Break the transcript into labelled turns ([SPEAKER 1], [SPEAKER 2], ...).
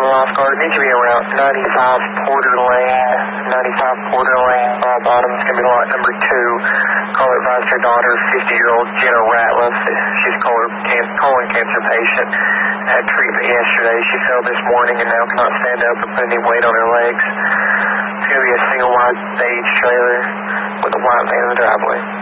[SPEAKER 1] lifeguard. It needs to be around 95 Porter Lane, Ball Bottom. It's going to be lot number 2. Caller advised her daughter, 50-year-old Jenna Ratliff. She's a colon cancer patient. Had treatment yesterday. She fell this morning and now cannot stand up or put any weight on her legs. It's going to be a single wide stage trailer with a white van in the driveway.